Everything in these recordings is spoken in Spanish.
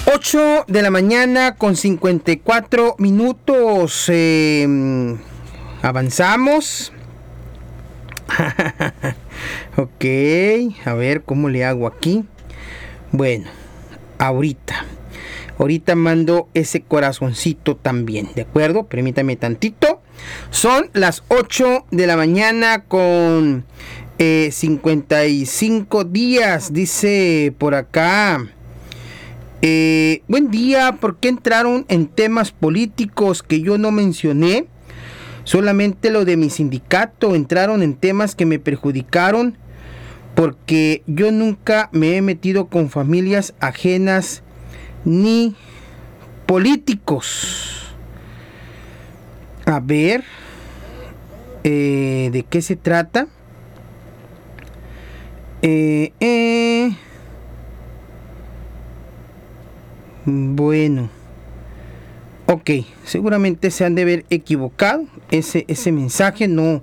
8 de la mañana con 54 minutos. Avanzamos. Ok, a ver cómo le hago aquí. Bueno, ahorita mando ese corazoncito también, ¿de acuerdo? Permítame tantito. Son las 8 de la mañana con 55 días, dice por acá. Buen día, ¿por qué entraron en temas políticos que yo no mencioné? Solamente lo de mi sindicato, entraron en temas que me perjudicaron porque yo nunca me he metido con familias ajenas ni políticos. A ver, ¿de qué se trata? Bueno, ok, seguramente se han de haber equivocado. Ese mensaje no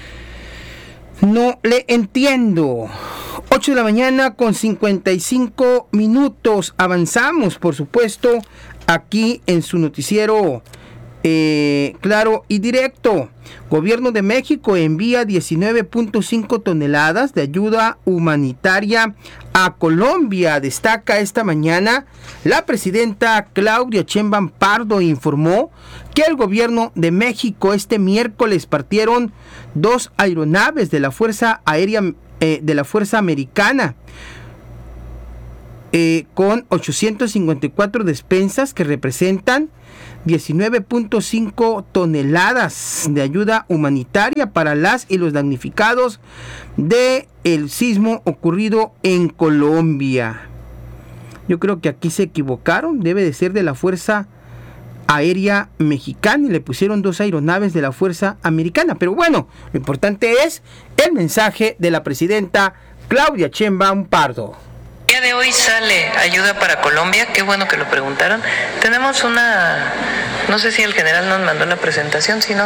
le entiendo. 8 de la mañana con 55 minutos. Avanzamos, por supuesto, aquí en su noticiero claro y directo. Gobierno de México envía 19.5 toneladas de ayuda humanitaria a Colombia. Destaca esta mañana la presidenta Claudia Sheinbaum Pardo informó que el gobierno de México este miércoles partieron 2 aeronaves de la Fuerza Aérea de la Fuerza Americana con 854 despensas que representan 19.5 toneladas de ayuda humanitaria para las y los damnificados del sismo ocurrido en Colombia. Yo creo que aquí se equivocaron, debe de ser de la Fuerza Aérea Mexicana y le pusieron 2 aeronaves de la Fuerza Americana. Pero bueno, lo importante es el mensaje de la presidenta Claudia Sheinbaum Pardo. El día de hoy sale ayuda para Colombia, qué bueno que lo preguntaron. Tenemos no sé si el general nos mandó la presentación, si no.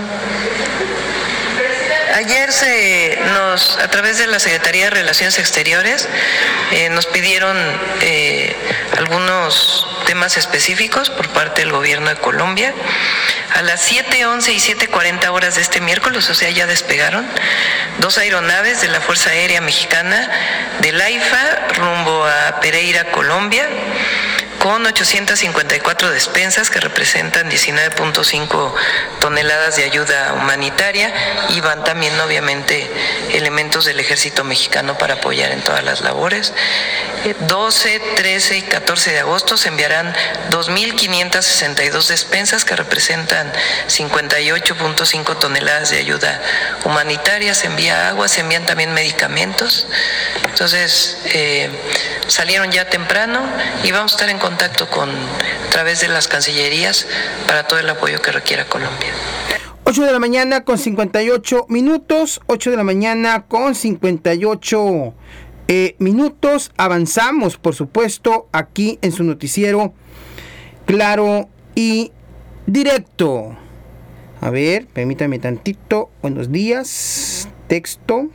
Ayer a través de la Secretaría de Relaciones Exteriores, nos pidieron algunos temas específicos por parte del gobierno de Colombia. A las 7:11 y 7:40 horas de este miércoles, o sea, ya despegaron 2 aeronaves de la Fuerza Aérea Mexicana del AIFA rumbo a Pereira, Colombia, con 854 despensas que representan 19.5 toneladas de ayuda humanitaria, y van también obviamente elementos del ejército mexicano para apoyar en todas las labores. 12, 13 y 14 de agosto se enviarán 2.562 despensas que representan 58.5 toneladas de ayuda humanitaria. Se envía agua, se envían también medicamentos. Entonces, salieron ya temprano y vamos a estar en contacto a través de las cancillerías para todo el apoyo que requiera Colombia. 8 de la mañana con 58 minutos. 8 de la mañana con 58 minutos. Avanzamos, por supuesto, aquí en su noticiero claro y directo. A ver, permítame tantito. Buenos días. Texto.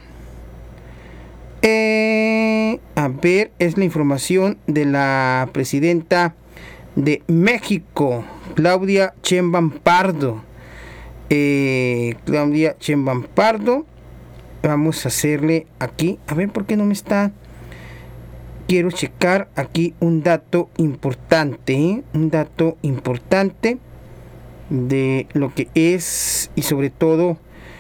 A ver, es la información de la presidenta de México, Claudia Sheinbaum Pardo. Claudia Sheinbaum Pardo. Vamos a hacerle aquí. A ver, ¿por qué no me está? Quiero checar aquí un dato importante. Un dato importante de lo que es. Y sobre todo,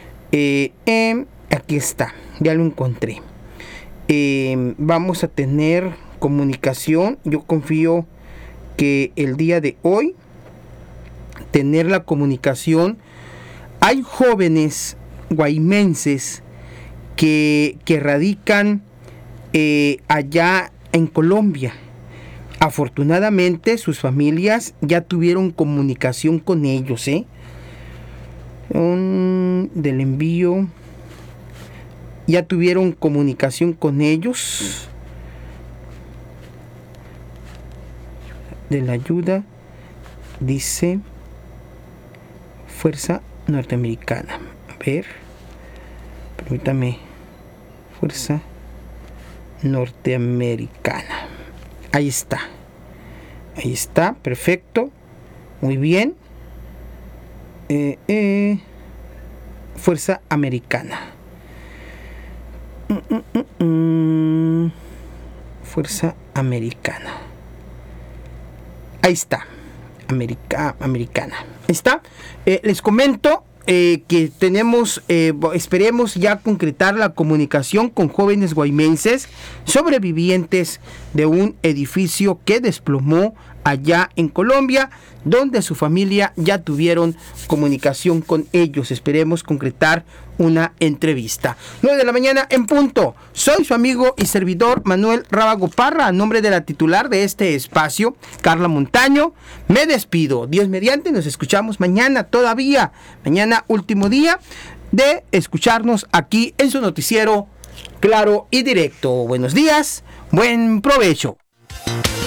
aquí está. Ya lo encontré. Vamos a tener comunicación. Yo confío que el día de hoy tener la comunicación. Hay jóvenes guaymenses que radican allá en Colombia. Afortunadamente sus familias ya tuvieron comunicación con ellos, del envío. Ya tuvieron comunicación con ellos de la ayuda, dice Fuerza Norteamericana. A ver, permítame. Fuerza Norteamericana. Ahí está. Ahí está, perfecto. Muy bien. Fuerza Americana. Fuerza Americana. Ahí está. Americana. Ahí está. Les comento que tenemos, esperemos ya concretar la comunicación con jóvenes guaymenses sobrevivientes de un edificio que desplomó allá en Colombia, donde su familia ya tuvieron comunicación con ellos. Esperemos concretar una entrevista. 9 de la mañana en punto. Soy su amigo y servidor Manuel Rábago Parra. A nombre de la titular de este espacio, Carla Montaño, me despido. Dios mediante, nos escuchamos mañana todavía. Mañana último día de escucharnos aquí en su noticiero Claro y Directo. Buenos días, buen provecho.